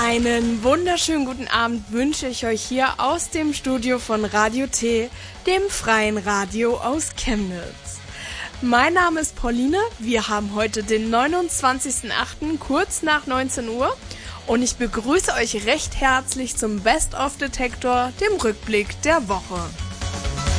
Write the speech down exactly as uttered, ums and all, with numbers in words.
Einen wunderschönen guten Abend wünsche ich euch hier aus dem Studio von Radio T, dem freien Radio aus Chemnitz. Mein Name ist Pauline, wir haben heute den neunundzwanzigsten achten kurz nach neunzehn Uhr und ich begrüße euch recht herzlich zum Best of Detektor, dem Rückblick der Woche.